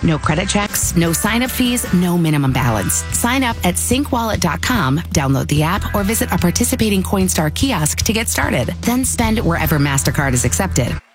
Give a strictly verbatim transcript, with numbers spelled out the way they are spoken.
No credit checks, no sign-up fees, no minimum balance. Sign up at sync wallet dot com, download the app, or visit a participating Coinstar kiosk to get started. Then spend wherever MasterCard is accepted.